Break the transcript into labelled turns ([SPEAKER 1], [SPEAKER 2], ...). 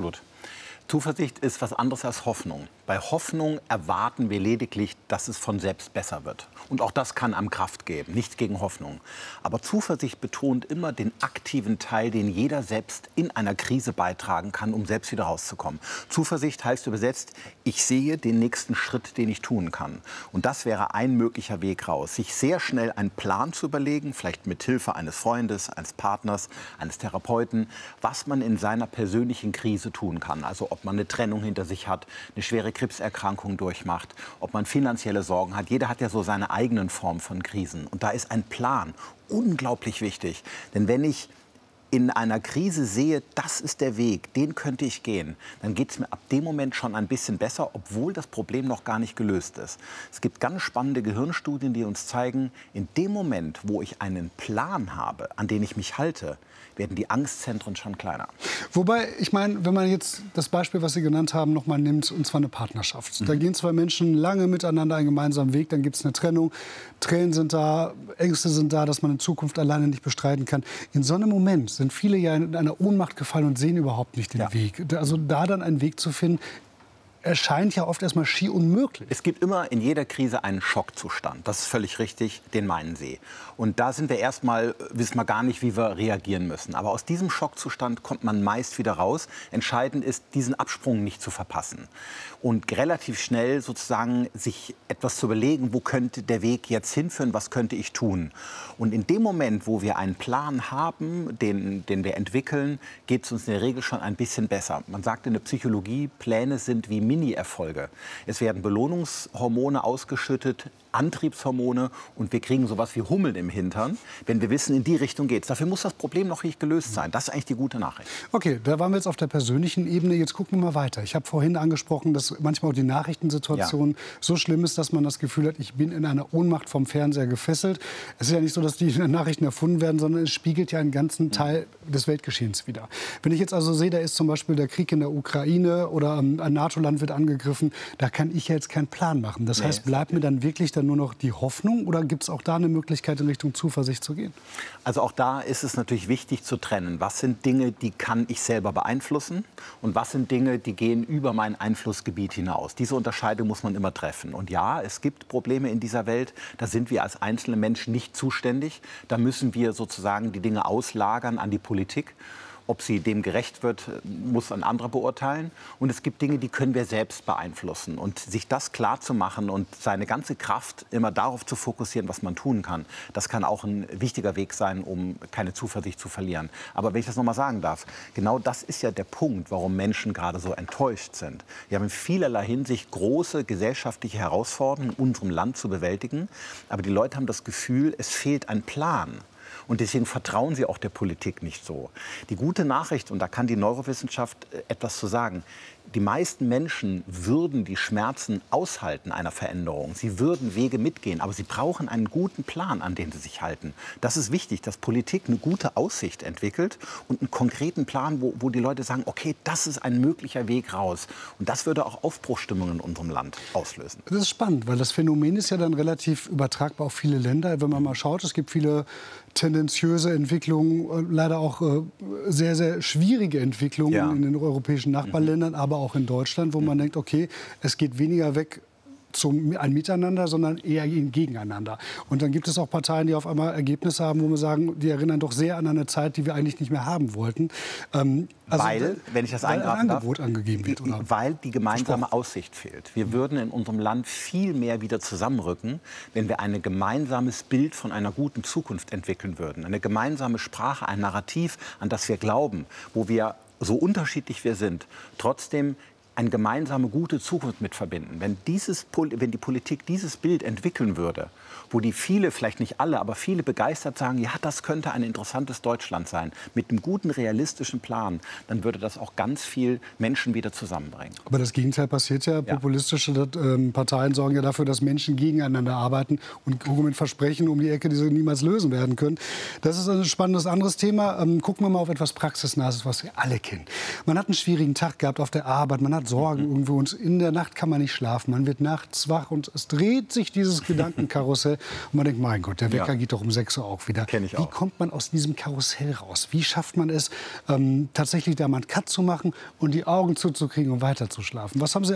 [SPEAKER 1] Absolut. Zuversicht ist was anderes als Hoffnung. Bei Hoffnung erwarten wir lediglich, dass es von selbst besser wird. Und auch das kann einem Kraft geben, nichts gegen Hoffnung. Aber Zuversicht betont immer den aktiven Teil, den jeder selbst in einer Krise beitragen kann, um selbst wieder rauszukommen. Zuversicht heißt übersetzt, ich sehe den nächsten Schritt, den ich tun kann. Und das wäre ein möglicher Weg raus. Sich sehr schnell einen Plan zu überlegen, vielleicht mit Hilfe eines Freundes, eines Partners, eines Therapeuten, was man in seiner persönlichen Krise tun kann. Also ob man eine Trennung hinter sich hat, eine schwere Krebserkrankung durchmacht, ob man finanzielle Sorgen hat. Jeder hat ja so seine eigenen Formen von Krisen. Und da ist ein Plan unglaublich wichtig. Denn wenn ich in einer Krise sehe, das ist der Weg, den könnte ich gehen, dann geht es mir ab dem Moment schon ein bisschen besser, obwohl das Problem noch gar nicht gelöst ist. Es gibt ganz spannende Gehirnstudien, die uns zeigen, in dem Moment, wo ich einen Plan habe, an den ich mich halte, werden die Angstzentren schon kleiner.
[SPEAKER 2] Wobei, ich meine, wenn man jetzt das Beispiel, was Sie genannt haben, noch mal nimmt, und zwar eine Partnerschaft. Da gehen zwei Menschen lange miteinander einen gemeinsamen Weg, dann gibt es eine Trennung, Tränen sind da, Ängste sind da, dass man in Zukunft alleine nicht bestreiten kann. In so einem Moment sind viele ja in einer Ohnmacht gefallen und sehen überhaupt nicht den Weg. Also da dann einen Weg zu finden, erscheint ja oft erstmal schier unmöglich.
[SPEAKER 1] Es gibt immer in jeder Krise einen Schockzustand. Das ist völlig richtig, den meinen Sie. Und da sind wir erstmal, wissen wir gar nicht, wie wir reagieren müssen. Aber aus diesem Schockzustand kommt man meist wieder raus. Entscheidend ist, diesen Absprung nicht zu verpassen. Und relativ schnell sozusagen sich etwas zu überlegen, wo könnte der Weg jetzt hinführen, was könnte ich tun. Und in dem Moment, wo wir einen Plan haben, den wir entwickeln, geht es uns in der Regel schon ein bisschen besser. Man sagt in der Psychologie, Pläne sind wie Mini-Erfolge. Es werden Belohnungshormone ausgeschüttet, Antriebshormone und wir kriegen sowas wie Hummeln im Hintern, wenn wir wissen, in die Richtung geht's. Dafür muss das Problem noch nicht gelöst sein. Das ist eigentlich die gute Nachricht.
[SPEAKER 2] Okay, da waren wir jetzt auf der persönlichen Ebene. Jetzt gucken wir mal weiter. Ich habe vorhin angesprochen, dass manchmal auch die Nachrichtensituation so schlimm ist, dass man das Gefühl hat, ich bin in einer Ohnmacht vom Fernseher gefesselt. Es ist ja nicht so, dass die Nachrichten erfunden werden, sondern es spiegelt ja einen ganzen Teil des Weltgeschehens wider. Wenn ich jetzt also sehe, da ist zum Beispiel der Krieg in der Ukraine oder ein NATO-Land wird angegriffen, da kann ich ja jetzt keinen Plan machen. Das heißt, bleibt mir dann wirklich nur noch die Hoffnung oder gibt es auch da eine Möglichkeit, in Richtung Zuversicht zu gehen?
[SPEAKER 1] Also auch da ist es natürlich wichtig zu trennen. Was sind Dinge, die kann ich selber beeinflussen und was sind Dinge, die gehen über mein Einflussgebiet hinaus. Diese Unterscheidung muss man immer treffen. Und ja, es gibt Probleme in dieser Welt, da sind wir als einzelne Menschen nicht zuständig. Da müssen wir sozusagen die Dinge auslagern an die Politik. Ob sie dem gerecht wird, muss ein anderer beurteilen. Und es gibt Dinge, die können wir selbst beeinflussen. Und sich das klar zu machen und seine ganze Kraft immer darauf zu fokussieren, was man tun kann, das kann auch ein wichtiger Weg sein, um keine Zuversicht zu verlieren. Aber wenn ich das noch mal sagen darf, genau das ist ja der Punkt, warum Menschen gerade so enttäuscht sind. Wir haben in vielerlei Hinsicht große gesellschaftliche Herausforderungen in unserem Land zu bewältigen. Aber die Leute haben das Gefühl, es fehlt ein Plan. Und deswegen vertrauen sie auch der Politik nicht so. Die gute Nachricht, und da kann die Neurowissenschaft etwas zu sagen, die meisten Menschen würden die Schmerzen aushalten einer Veränderung. Sie würden Wege mitgehen, aber sie brauchen einen guten Plan, an den sie sich halten. Das ist wichtig, dass Politik eine gute Aussicht entwickelt und einen konkreten Plan, wo die Leute sagen, okay, das ist ein möglicher Weg raus. Und das würde auch Aufbruchsstimmungen in unserem Land auslösen.
[SPEAKER 2] Das ist spannend, weil das Phänomen ist ja dann relativ übertragbar auf viele Länder. Wenn man mal schaut, es gibt viele tendenziöse Entwicklungen, leider auch sehr, sehr schwierige Entwicklungen in den europäischen Nachbarländern, aber auch in Deutschland, wo man denkt, okay, es geht weniger weg ein Miteinander, sondern eher ein Gegeneinander. Und dann gibt es auch Parteien, die auf einmal Ergebnisse haben, wo wir sagen, die erinnern doch sehr an eine Zeit, die wir eigentlich nicht mehr haben wollten.
[SPEAKER 1] Weil, wenn ich das eingreifen darf,
[SPEAKER 2] angegeben wird, oder?
[SPEAKER 1] Weil die gemeinsame Aussicht fehlt. Wir würden in unserem Land viel mehr wieder zusammenrücken, wenn wir ein gemeinsames Bild von einer guten Zukunft entwickeln würden. Eine gemeinsame Sprache, ein Narrativ, an das wir glauben, wo wir, so unterschiedlich wir sind, trotzdem eine gemeinsame gute Zukunft mit verbinden. Wenn die Politik dieses Bild entwickeln würde, wo die viele, vielleicht nicht alle, aber viele begeistert sagen, ja, das könnte ein interessantes Deutschland sein, mit einem guten, realistischen Plan, dann würde das auch ganz viel Menschen wieder zusammenbringen.
[SPEAKER 2] Aber das Gegenteil passiert ja. Populistische Parteien sorgen ja dafür, dass Menschen gegeneinander arbeiten und mit Versprechen um die Ecke, die sie niemals lösen werden können. Das ist ein spannendes anderes Thema. Gucken wir mal auf etwas Praxisnahes, was wir alle kennen. Man hat einen schwierigen Tag gehabt auf der Arbeit, man hat Sorgen irgendwo. Und in der Nacht kann man nicht schlafen. Man wird nachts wach und es dreht sich dieses Gedankenkarussell. Und man denkt, mein Gott, der Wecker geht doch um 6 Uhr auch wieder.
[SPEAKER 1] Kenn ich
[SPEAKER 2] Wie
[SPEAKER 1] auch.
[SPEAKER 2] kommt man aus diesem Karussell raus? Wie schafft man es, tatsächlich da mal einen Cut zu machen und die Augen zuzukriegen und weiter zu schlafen? Was haben Sie